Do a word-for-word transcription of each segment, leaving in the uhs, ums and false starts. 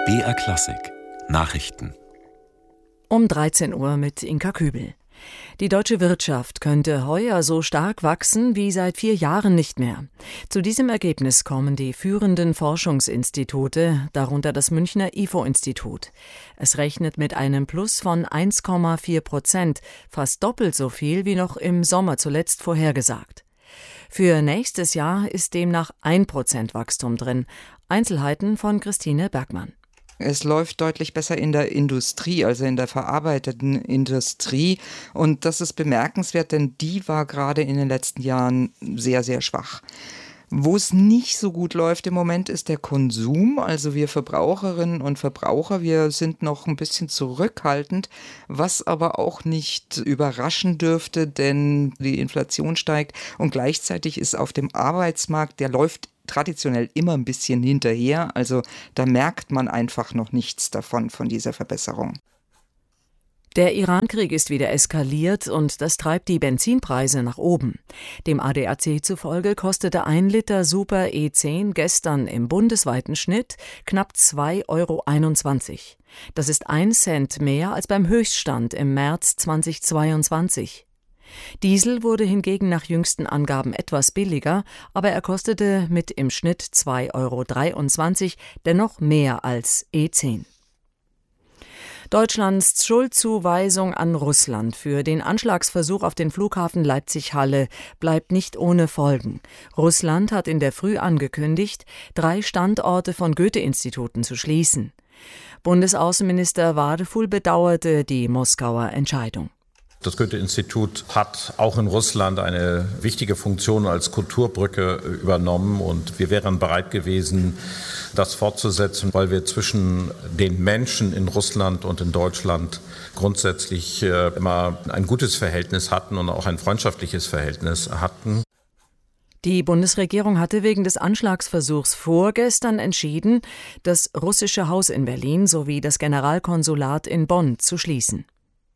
B R Klassik Nachrichten Um dreizehn Uhr mit Inka Kübel. Die deutsche Wirtschaft könnte heuer so stark wachsen wie seit vier Jahren nicht mehr. Zu diesem Ergebnis kommen die führenden Forschungsinstitute, darunter das Münchner I F O-Institut. Es rechnet mit einem Plus von eins Komma vier Prozent, fast doppelt so viel wie noch im Sommer zuletzt vorhergesagt. Für nächstes Jahr ist demnach ein Prozent Wachstum drin. Einzelheiten von Christine Bergmann. Es läuft deutlich besser in der Industrie, also in der verarbeiteten Industrie. Und das ist bemerkenswert, denn die war gerade in den letzten Jahren sehr, sehr schwach. Wo es nicht so gut läuft im Moment, ist der Konsum. Also wir Verbraucherinnen und Verbraucher, wir sind noch ein bisschen zurückhaltend, was aber auch nicht überraschen dürfte, denn die Inflation steigt und gleichzeitig ist auf dem Arbeitsmarkt, der läuft traditionell immer ein bisschen hinterher. Also da merkt man einfach noch nichts davon, von dieser Verbesserung. Der Iran-Krieg ist wieder eskaliert und das treibt die Benzinpreise nach oben. Dem A D A C zufolge kostete ein Liter Super E zehn gestern im bundesweiten Schnitt knapp zwei Euro einundzwanzig. Das ist ein Cent mehr als beim Höchststand im März zweitausendzweiundzwanzig. Diesel wurde hingegen nach jüngsten Angaben etwas billiger, aber er kostete mit im Schnitt zwei Euro dreiundzwanzig, dennoch mehr als E zehn. Deutschlands Schuldzuweisung an Russland für den Anschlagsversuch auf den Flughafen Leipzig-Halle bleibt nicht ohne Folgen. Russland hat in der Früh angekündigt, drei Standorte von Goethe-Instituten zu schließen. Bundesaußenminister Wadefuhl bedauerte die Moskauer Entscheidung. Das Goethe-Institut hat auch in Russland eine wichtige Funktion als Kulturbrücke übernommen und wir wären bereit gewesen, das fortzusetzen, weil wir zwischen den Menschen in Russland und in Deutschland grundsätzlich immer ein gutes Verhältnis hatten und auch ein freundschaftliches Verhältnis hatten. Die Bundesregierung hatte wegen des Anschlagsversuchs vorgestern entschieden, das russische Haus in Berlin sowie das Generalkonsulat in Bonn zu schließen.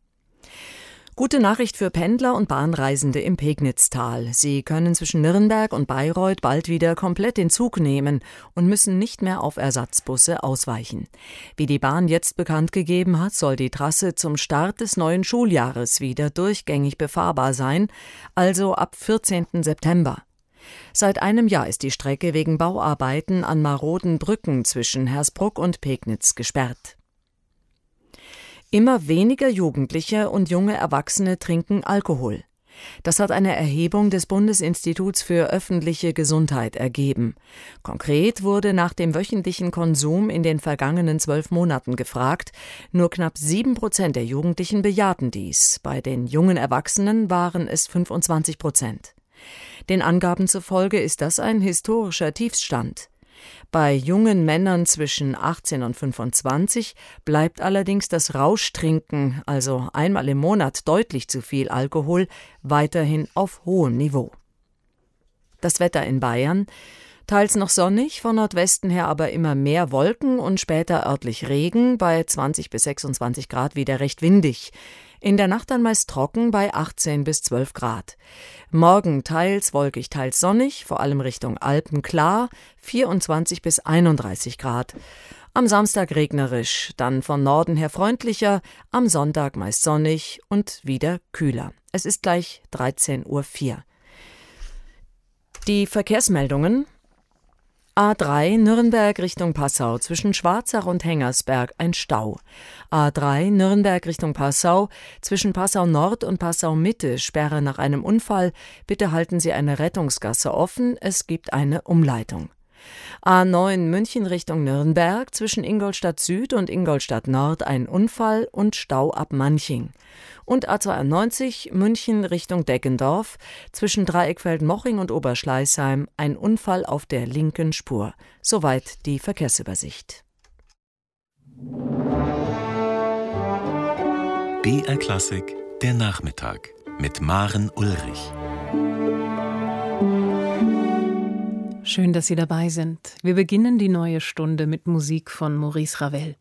Gute Nachricht für Pendler und Bahnreisende im Pegnitztal. Sie können zwischen Nürnberg und Bayreuth bald wieder komplett den Zug nehmen und müssen nicht mehr auf Ersatzbusse ausweichen. Wie die Bahn jetzt bekannt gegeben hat, soll die Trasse zum Start des neuen Schuljahres wieder durchgängig befahrbar sein, also ab vierzehnten September. Seit einem Jahr ist die Strecke wegen Bauarbeiten an maroden Brücken zwischen Hersbruck und Pegnitz gesperrt. Immer weniger Jugendliche und junge Erwachsene trinken Alkohol. Das hat eine Erhebung des Bundesinstituts für öffentliche Gesundheit ergeben. Konkret wurde nach dem wöchentlichen Konsum in den vergangenen zwölf Monaten gefragt. Nur knapp sieben Prozent der Jugendlichen bejahten dies. Bei den jungen Erwachsenen waren es fünfundzwanzig Prozent. Den Angaben zufolge ist das ein historischer Tiefstand. Bei jungen Männern zwischen achtzehn und fünfundzwanzig bleibt allerdings das Rauschtrinken, also einmal im Monat deutlich zu viel Alkohol, weiterhin auf hohem Niveau. Das Wetter in Bayern: teils noch sonnig, von Nordwesten her aber immer mehr Wolken und später örtlich Regen, bei zwanzig bis sechsundzwanzig Grad wieder recht windig. In der Nacht dann meist trocken bei achtzehn bis zwölf Grad. Morgen teils wolkig, teils sonnig, vor allem Richtung Alpen klar, vierundzwanzig bis einunddreißig Grad. Am Samstag regnerisch, dann von Norden her freundlicher, am Sonntag meist sonnig und wieder kühler. Es ist gleich dreizehn Uhr vier. Die Verkehrsmeldungen: A drei Nürnberg Richtung Passau, zwischen Schwarzach und Hengersberg ein Stau. A drei Nürnberg Richtung Passau, zwischen Passau Nord und Passau Mitte Sperre nach einem Unfall. Bitte halten Sie eine Rettungsgasse offen, es gibt eine Umleitung. A neun München Richtung Nürnberg, zwischen Ingolstadt Süd und Ingolstadt Nord ein Unfall und Stau ab Manching. Und A zweiundneunzig München Richtung Deggendorf, zwischen Dreieckfeld-Moching und Oberschleißheim ein Unfall auf der linken Spur. Soweit die Verkehrsübersicht. B R Klassik, der Nachmittag mit Maren Ulrich. Schön, dass Sie dabei sind. Wir beginnen die neue Stunde mit Musik von Maurice Ravel.